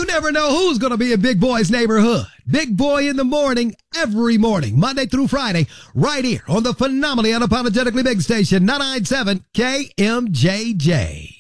You never know who's going to be in Big Boy's neighborhood. Big Boy in the morning, every morning, Monday through Friday, right here on the phenomenally unapologetically big station, 997 KMJJ.